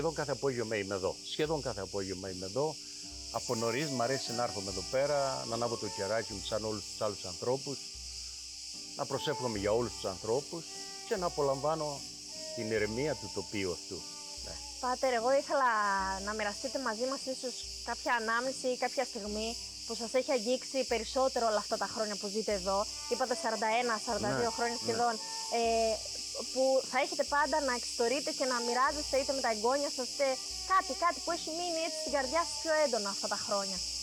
Σχεδόν κάθε απόγευμα είμαι εδώ. Σχεδόν κάθε απόγευμα είμαι εδώ. Από νωρίς μου αρέσει να έρχομαι εδώ πέρα, να ανάβω το κεράκι μου σαν όλους τους άλλους ανθρώπους, να προσεύχομαι για όλους τους ανθρώπους και να απολαμβάνω την ηρεμία του τοπίου αυτού. Ναι. Πάτερ, εγώ ήθελα να μοιραστείτε μαζί μας ίσως κάποια ανάμνηση ή κάποια στιγμή που σας έχει αγγίξει περισσότερο όλα αυτά τα χρόνια που ζείτε εδώ. Είπατε 41-42 χρόνια σχεδόν. Που θα έχετε πάντα να εξιστορείτε και να μοιράζεστε είτε με τα εγγόνια σας είτε κάτι που έχει μείνει έτσι στην καρδιά σας πιο έντονα αυτά τα χρόνια.